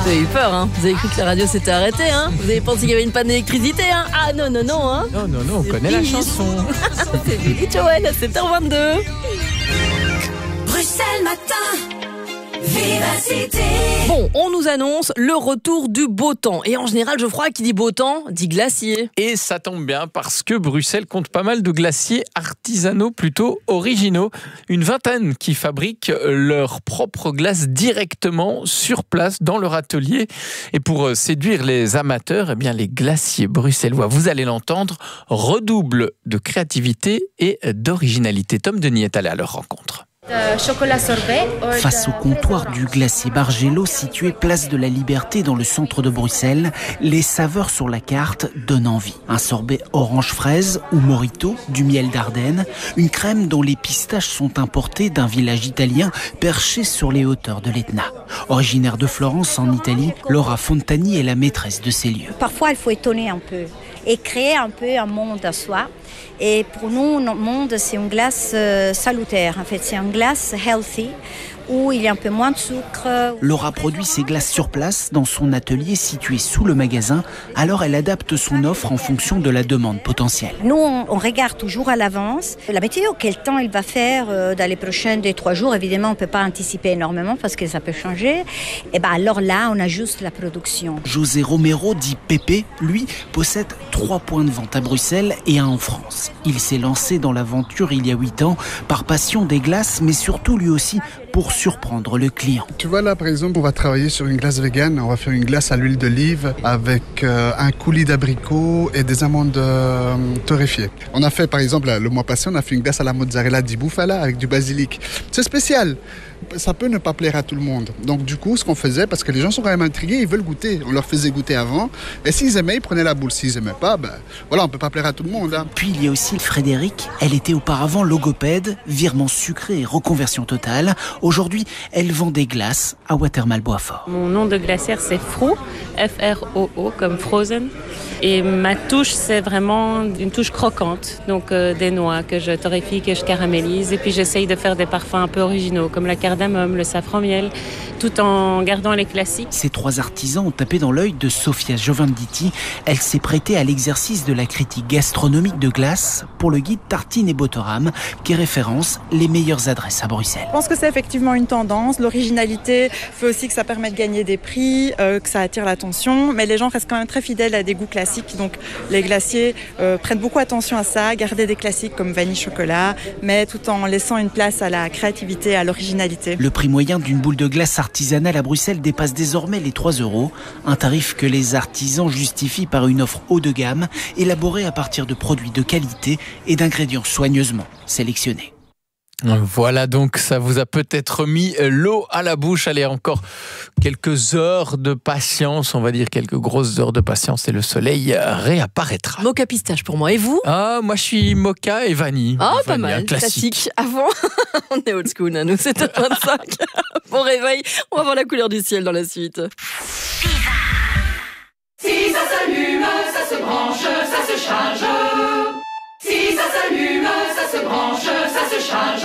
Vous avez eu peur, hein? Vous avez cru que la radio s'était arrêtée, hein? Vous avez pensé qu'il y avait une panne d'électricité, hein? Ah non, non, non, hein? Non, on connaît la chanson. C'est Billy Joel à 7h22. Bruxelles matin. Vivacité. Bon, on nous annonce le retour du beau temps. Et en général, Geoffroy, qui dit beau temps, dit glacier. Et ça tombe bien parce que Bruxelles compte pas mal de glaciers artisanaux plutôt originaux. Une vingtaine qui fabriquent leur propre glace directement sur place dans leur atelier. Et pour séduire les amateurs, eh bien, les glaciers bruxellois, vous allez l'entendre, redoublent de créativité et d'originalité. Tom Denis est allé à leur rencontre. Chocolat sorbet. Face au comptoir du glacier Bargello, situé place de la Liberté dans le centre de Bruxelles, les saveurs sur la carte donnent envie. Un sorbet orange-fraise ou morito, du miel d'Ardenne, une crème dont les pistaches sont importées d'un village italien perché sur les hauteurs de l'Etna. Originaire de Florence en Italie, Laura Fontani est la maîtresse de ces lieux. Parfois, il faut étonner un peu et créer un peu un monde à soi. Et pour nous, notre monde, c'est une glace salutaire. En fait, c'est une glace healthy où il y a un peu moins de sucre. Laura produit ses glaces sur place dans son atelier situé sous le magasin. Alors, elle adapte son offre en fonction de la demande potentielle. Nous, on regarde toujours à l'avance la météo, quel temps il va faire dans les prochains 2-3 jours. Évidemment, on ne peut pas anticiper énormément parce que ça peut changer. Et ben alors là, on ajuste la production. José Romero, dit Pépé, lui, possède 3 points de vente à Bruxelles et 1 en France. Il s'est lancé dans l'aventure il y a 8 ans par passion des glaces, mais surtout lui aussi pour surprendre le client. Tu vois là, par exemple, on va travailler sur une glace végane. On va faire une glace à l'huile d'olive avec un coulis d'abricot et des amandes torréfiées. On a fait, par exemple, le mois passé, on a fait une glace à la mozzarella di bufala avec du basilic. C'est spécial. Ça peut ne pas plaire à tout le monde. Donc du coup, ce qu'on faisait, parce que les gens sont quand même intrigués, ils veulent goûter. On leur faisait goûter avant. Et s'ils aimaient, ils prenaient la boule. S'ils n'aimaient pas, voilà, on ne peut pas plaire à tout le monde. Hein. Puis il y a aussi Frédéric. Elle était auparavant logopède, virement sucré et reconversion totale. Aujourd'hui, elle vend des glaces à Watermal-Boisfort. Mon nom de glacière, c'est Froo, F-R-O-O, comme Frozen. Et ma touche, c'est vraiment une touche croquante. Donc des noix que je torréfie, que je caramélise. Et puis j'essaye de faire des parfums un peu originaux, comme la cardamome, le safran miel, tout en gardant les classiques. Ces 3 artisans ont tapé dans l'œil de Sofia Giovanditi. Elle s'est prêtée à l'exercice de la critique gastronomique de glace pour le guide Tartine et Botterham, qui référence les meilleures adresses à Bruxelles. Je pense que c'est effectivement une tendance. L'originalité fait aussi que ça permet de gagner des prix, que ça attire l'attention. Mais les gens restent quand même très fidèles à des goûts classiques. Donc les glaciers prennent beaucoup attention à ça, garder des classiques comme vanille chocolat, mais tout en laissant une place à la créativité, à l'originalité. Le prix moyen d'une boule de glace artisanale à Bruxelles dépasse désormais les 3 €, un tarif que les artisans justifient par une offre haut de gamme, élaborée à partir de produits de qualité et d'ingrédients soigneusement sélectionnés. Voilà, donc ça vous a peut-être mis l'eau à la bouche. Allez, encore quelques heures de patience, on va dire quelques grosses heures de patience et le soleil réapparaîtra. Mocha pistache pour moi. Et vous? Ah, moi je suis mocha et vanille. Ah, pas Vanille, mal. classique. Avant, on est old school, hein, nous, 7h25. Bon réveil, on va voir la couleur du ciel dans la suite. Si ça s'allume, ça se branche, ça se charge. Si ça s'allume, ça se branche, ça se charge.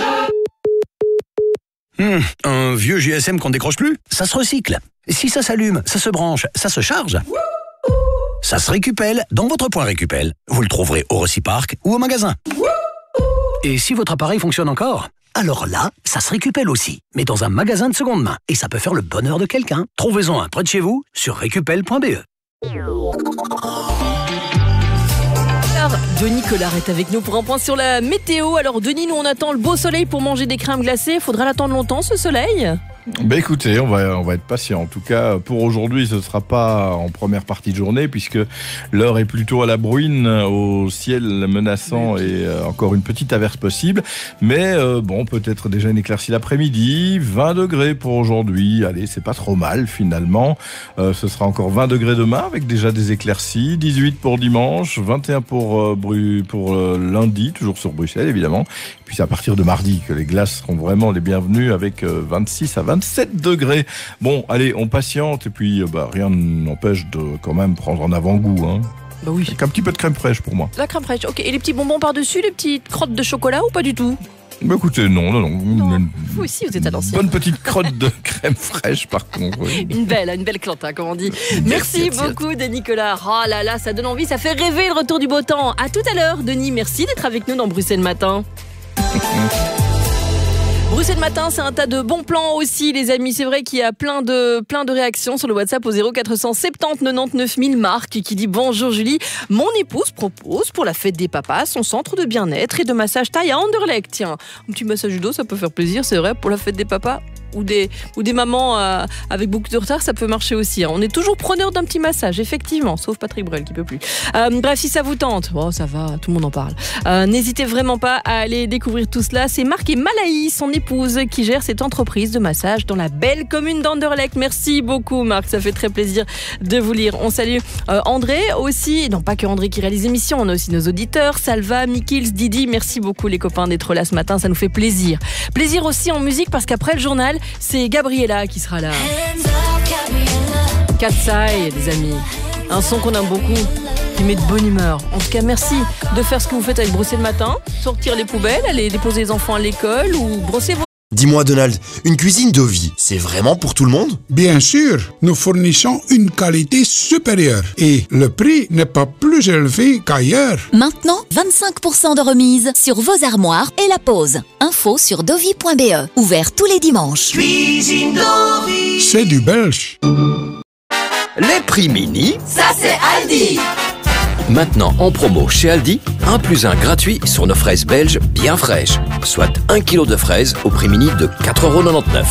Un vieux GSM qu'on décroche plus, ça se recycle. Si ça s'allume, ça se branche, ça se charge. Ça se récupère dans votre point Récupel. Vous le trouverez au Reciparc ou au magasin. Et si votre appareil fonctionne encore, alors là, ça se récupère aussi, mais dans un magasin de seconde main. Et ça peut faire le bonheur de quelqu'un. Trouvez-en un près de chez vous sur récupel.be. Denis Collard est avec nous pour un point sur la météo. Alors Denis, nous on attend le beau soleil pour manger des crèmes glacées. Faudra l'attendre longtemps ce soleil? Écoutez, on va être patient. En tout cas, pour aujourd'hui, ce ne sera pas en première partie de journée puisque l'heure est plutôt à la bruine, au ciel menaçant et encore une petite averse possible. Mais bon, peut-être déjà une éclaircie l'après-midi. 20 degrés pour aujourd'hui. Allez, c'est pas trop mal finalement. Ce sera encore 20 degrés demain avec déjà des éclaircies. 18 pour dimanche, 21 pour lundi, toujours sur Bruxelles évidemment. Puis c'est à partir de mardi que les glaces seront vraiment les bienvenues avec 26 à 27 degrés. Bon, allez, on patiente et puis rien n'empêche de quand même prendre un avant-goût. Hein. Bah oui. Avec un petit peu de crème fraîche pour moi. La crème fraîche, ok. Et les petits bonbons par-dessus, les petites crottes de chocolat ou pas du tout? Bah écoutez, non. Vous aussi, vous êtes à l'ancienne. Bonne petite crotte de crème fraîche, par contre. Oui. Une belle clanta, comme on dit. Merci beaucoup, Denis Nicolas. Oh là là, ça donne envie, ça fait rêver le retour du beau temps. À tout à l'heure, Denis. Merci d'être avec nous dans Bruxelles Matin. Bruxelles Matin, c'est un tas de bons plans aussi, les amis. C'est vrai qu'il y a plein de réactions sur le WhatsApp au 0470 99 000 Marc qui dit « Bonjour Julie, mon épouse propose pour la fête des papas son centre de bien-être et de massage thaï à Anderlecht. Tiens, un petit massage du dos, ça peut faire plaisir, c'est vrai, pour la fête des papas ou des mamans avec beaucoup de retard, ça peut marcher aussi. Hein. On est toujours preneur d'un petit massage, effectivement, sauf Patrick Bruel qui peut plus. Bref, si ça vous tente, ça va, tout le monde en parle. N'hésitez vraiment pas à aller découvrir tout cela. C'est Marc et Malaï, son épouse, qui gère cette entreprise de massage dans la belle commune d'Anderlecht. Merci beaucoup, Marc, ça fait très plaisir de vous lire. On salue André aussi, non pas que André qui réalise l'émission, on a aussi nos auditeurs, Salva, Mikils, Didi. Merci beaucoup les copains d'être là ce matin, ça nous fait plaisir. Plaisir aussi en musique parce qu'après le journal, c'est Gabriella qui sera là. Katsai, les amis. Un son qu'on aime beaucoup, qui met de bonne humeur. En tout cas, merci de faire ce que vous faites avec Bruxelles Matin. Sortir les poubelles, aller déposer les enfants à l'école ou brosser vos... Dis-moi Donald, une cuisine Dovi, c'est vraiment pour tout le monde? Bien sûr, nous fournissons une qualité supérieure et le prix n'est pas plus élevé qu'ailleurs. Maintenant, 25% de remise sur vos armoires et la pose. Info sur dovi.be, ouvert tous les dimanches. Cuisine Dovi, c'est du belge. Les prix mini, ça c'est Aldi. Maintenant en promo chez Aldi, 1 + 1 gratuit sur nos fraises belges bien fraîches. Soit 1 kg de fraises au prix mini de 4,99 €.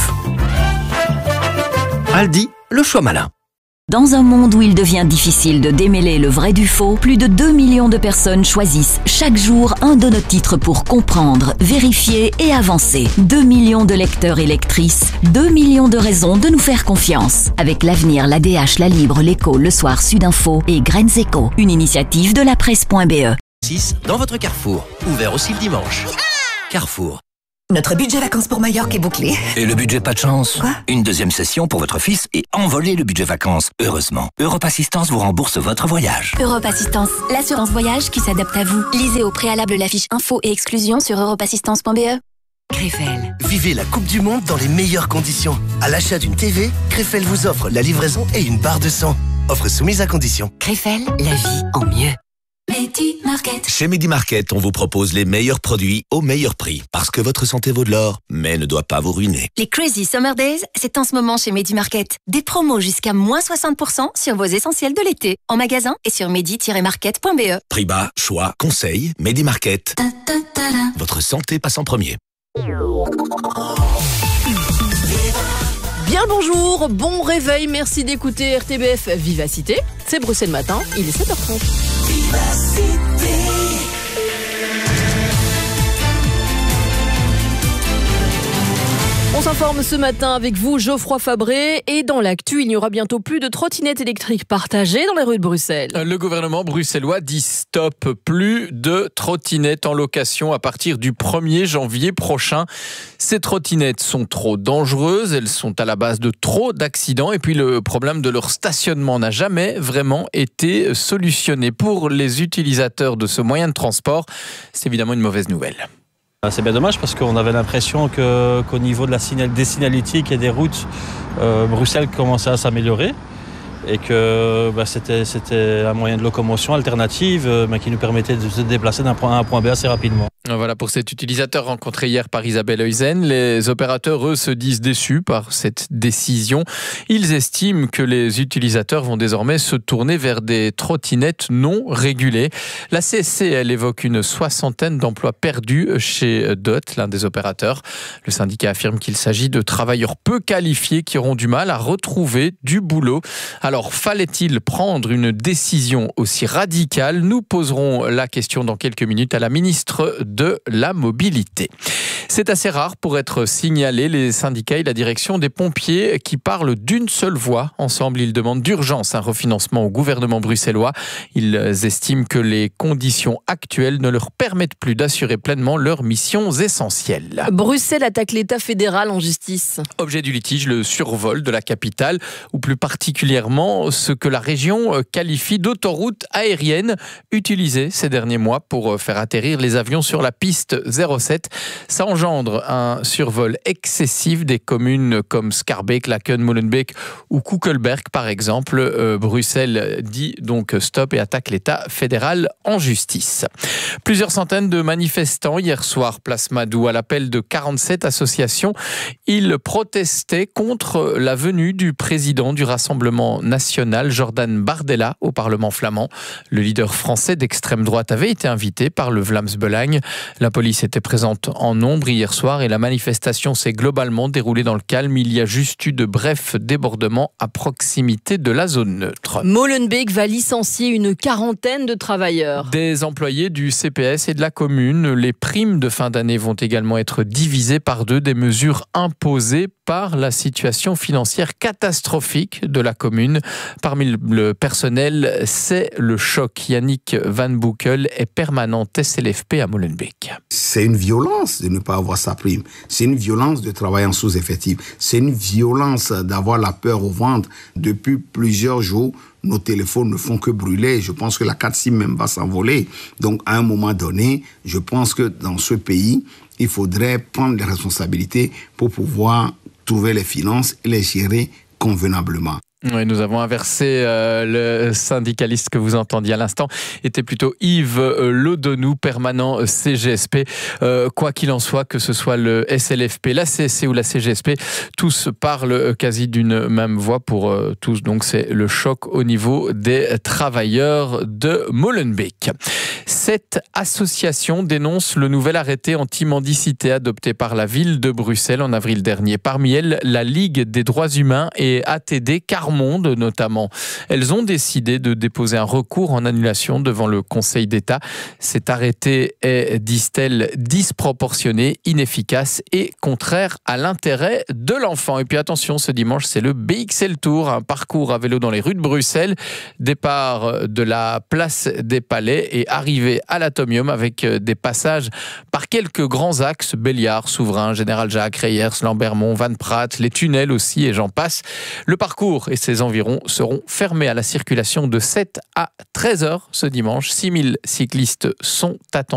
Aldi, le choix malin. Dans un monde où il devient difficile de démêler le vrai du faux, plus de 2 millions de personnes choisissent chaque jour un de nos titres pour comprendre, vérifier et avancer. 2 millions de lecteurs et lectrices, 2 millions de raisons de nous faire confiance. Avec l'Avenir, l'ADH, La Libre, l'Écho, Le Soir, Sudinfo et Graines Éco, une initiative de la presse.be. 6 dans votre Carrefour, ouvert aussi le dimanche. Carrefour. Notre budget vacances pour Majorque est bouclé. Et le budget pas de chance? Quoi? Une deuxième session pour votre fils et envoler le budget vacances. Heureusement, Europe Assistance vous rembourse votre voyage. Europe Assistance, l'assurance voyage qui s'adapte à vous. Lisez au préalable la fiche info et exclusion sur europeassistance.be. Crefel. Vivez la Coupe du Monde dans les meilleures conditions. À l'achat d'une TV, Crefel vous offre la livraison et une barre de sang. Offre soumise à condition. Crefel, la vie en mieux. Medi Market. Chez Medi Market, on vous propose les meilleurs produits au meilleur prix. Parce que votre santé vaut de l'or, mais ne doit pas vous ruiner. Les Crazy Summer Days, c'est en ce moment chez Medi Market. Des promos jusqu'à moins 60% sur vos essentiels de l'été. En magasin et sur medi-market.be. Prix bas, choix, conseils, Medi Market. Votre santé passe en premier. Bien le bonjour, bon réveil, merci d'écouter RTBF Vivacité. C'est Bruxelles Matin, il est 7h30. Vivacité. On s'informe ce matin avec vous, Geoffroy Fabré. Et dans l'actu, il n'y aura bientôt plus de trottinettes électriques partagées dans les rues de Bruxelles. Le gouvernement bruxellois dit stop. Plus de trottinettes en location à partir du 1er janvier prochain. Ces trottinettes sont trop dangereuses. Elles sont à la base de trop d'accidents. Et puis le problème de leur stationnement n'a jamais vraiment été solutionné. Pour les utilisateurs de ce moyen de transport, c'est évidemment une mauvaise nouvelle. C'est bien dommage parce qu'on avait l'impression qu'au niveau de des signalétiques et des routes, Bruxelles commençait à s'améliorer et que c'était un moyen de locomotion alternative qui nous permettait de se déplacer d'un point A à un point B assez rapidement. Voilà pour cet utilisateur rencontré hier par Isabelle Heusen. Les opérateurs, eux, se disent déçus par cette décision. Ils estiment que les utilisateurs vont désormais se tourner vers des trottinettes non régulées. La CSC, elle évoque une 60aine d'emplois perdus chez DOT, l'un des opérateurs. Le syndicat affirme qu'il s'agit de travailleurs peu qualifiés qui auront du mal à retrouver du boulot. Alors, fallait-il prendre une décision aussi radicale? Nous poserons la question dans quelques minutes à la ministre de la Mobilité. C'est assez rare pour être signalé. Les syndicats et la direction des pompiers qui parlent d'une seule voix. Ensemble, ils demandent d'urgence un refinancement au gouvernement bruxellois. Ils estiment que les conditions actuelles ne leur permettent plus d'assurer pleinement leurs missions essentielles. Bruxelles attaque l'État fédéral en justice. Objet du litige, le survol de la capitale, ou plus particulièrement ce que la région qualifie d'autoroute aérienne utilisée ces derniers mois pour faire atterrir les avions sur sur la piste 07. Ça engendre un survol excessif des communes comme Schaerbeek, Laken, Molenbeek ou Koekelberg par exemple. Bruxelles dit donc stop et attaque l'État fédéral en justice. Plusieurs centaines de manifestants hier soir, place Madou, à l'appel de 47 associations. Ils protestaient contre la venue du président du Rassemblement national, Jordan Bardella, au Parlement flamand. Le leader français d'extrême droite avait été invité par le Vlaams-Belang. La police était présente en nombre hier soir et la manifestation s'est globalement déroulée dans le calme. Il y a juste eu de brefs débordements à proximité de la zone neutre. Molenbeek va licencier une quarantaine de travailleurs. Des employés du CPS et de la commune. Les primes de fin d'année vont également être divisées par 2. Des mesures imposées par la situation financière catastrophique de la commune. Parmi le personnel, c'est le choc. Yannick Van Boekel est permanent SLFP à Molenbeek. C'est une violence de ne pas avoir sa prime. C'est une violence de travailler en sous-effectif. C'est une violence d'avoir la peur au ventre. Depuis plusieurs jours, nos téléphones ne font que brûler. Je pense que la 4 SIM même va s'envoler. Donc, à un moment donné, je pense que dans ce pays, il faudrait prendre les responsabilités pour pouvoir trouver les finances et les gérer convenablement. Oui, nous avons inversé. Le syndicaliste que vous entendiez à l'instant était plutôt Yves Lodonou, permanent CGSP. Quoi qu'il en soit, que ce soit le SLFP, la CSC ou la CGSP, tous parlent quasi d'une même voix pour tous. Donc c'est le choc au niveau des travailleurs de Molenbeek. Cette association dénonce le nouvel arrêté anti-mendicité adopté par la ville de Bruxelles en avril dernier. Parmi elles, la Ligue des droits humains et ATD Carmonde notamment. Elles ont décidé de déposer un recours en annulation devant le Conseil d'État. Cet arrêté est, disent-elles, disproportionné, inefficace et contraire à l'intérêt de l'enfant. Et puis attention, ce dimanche, c'est le BXL Tour, un parcours à vélo dans les rues de Bruxelles. Départ de la place des Palais et arrivée à l'Atomium avec des passages par quelques grands axes, Béliard, Souverain, Général Jacques, Reyers, Lambermont, Van Praat, les tunnels aussi et j'en passe. Le parcours et ses environs seront fermés à la circulation de 7 à 13 heures ce dimanche. 6000 cyclistes sont attendus.